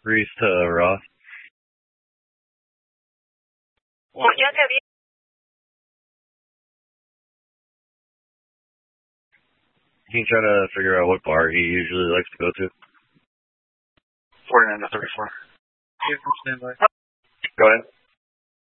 Reese to Ross. Can you try to figure out what bar he usually likes to go to? 49 to 34. Go ahead.